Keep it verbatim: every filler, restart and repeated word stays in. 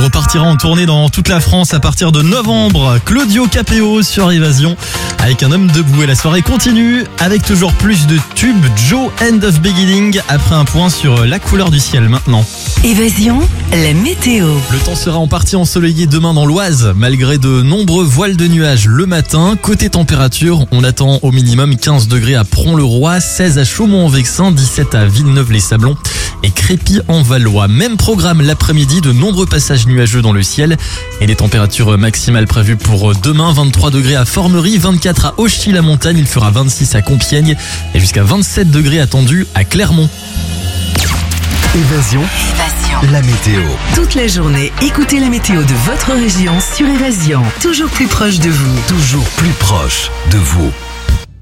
repartira en tournée dans toute la France à partir de novembre. Claudio Capéo sur Évasion avec Un homme debout. Et la soirée continue avec toujours plus de tubes. Joe, End of Beginning, après un point sur la couleur du ciel maintenant. Évasion, la météo. Le temps sera en partie ensoleillé demain dans l'Oise, malgré de nombreux voiles de nuages le matin. Côté température, on attend au minimum quinze degrés à Pront-le-Roi, seize à Chaumont-en-Vexin, dix-sept à Villeneuve-les-Sablons et Crépy-en-Valois. Même programme l'après-midi, de nombreux passages nuageux dans le ciel et les températures maximales prévues pour demain, vingt-trois degrés à Formerie, vingt-quatre à Auchy-la-Montagne, il fera vingt-six à Compiègne et jusqu'à vingt-sept degrés attendus à Clermont. Évasion, Évasion. la météo. Toute la journée, écoutez la météo de votre région sur Évasion. Toujours plus proche de vous. Toujours plus proche de vous.